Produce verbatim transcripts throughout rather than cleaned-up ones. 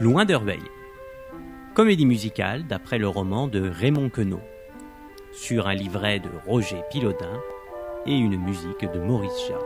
Loin de Rueil. Comédie musicale d'après le roman de Raymond Queneau, sur un livret de Roger Pilotin et une musique de Maurice Jarre.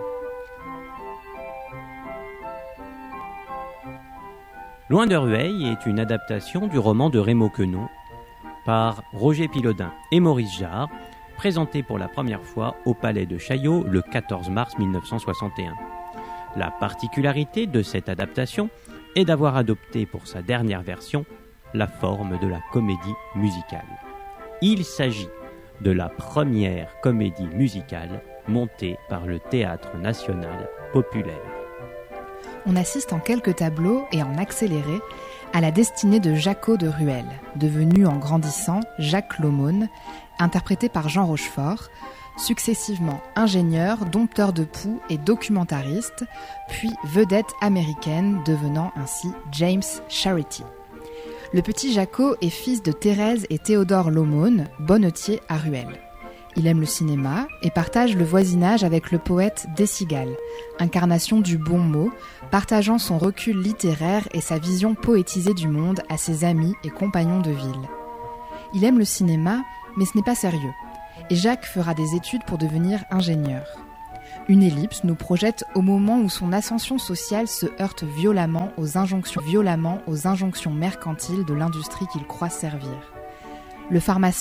Loin de Rueil est une adaptation du roman de Raymond Queneau par Roger Pilotin et Maurice Jarre, présenté pour la première fois au Palais de Chaillot le quatorze mars mille neuf cent soixante et un. La particularité de cette adaptation est d'avoir adopté pour sa dernière version la forme de la comédie musicale. Il s'agit de la première comédie musicale montée par le Théâtre national populaire. On assiste en quelques tableaux et en accéléré à la destinée de Jacquot de Ruel, devenu en grandissant Jacques l'Aumône, interprété par Jean Rochefort, successivement ingénieur, dompteur de poux et documentariste, puis vedette américaine, devenant ainsi James Charity. Le petit Jacquot est fils de Thérèse et Théodore l'Aumône, bonnetiers à Ruel. Il aime le cinéma et partage le voisinage avec le poète Decygal, incarnation du bon mot, partageant son recul littéraire et sa vision poétisée du monde à ses amis et compagnons de ville. Il aime le cinéma, mais ce n'est pas sérieux, et Jacques fera des études pour devenir ingénieur. Une ellipse nous projette au moment où son ascension sociale se heurte violemment aux injonctions, violemment aux injonctions mercantiles de l'industrie qu'il croit servir. Le pharmacien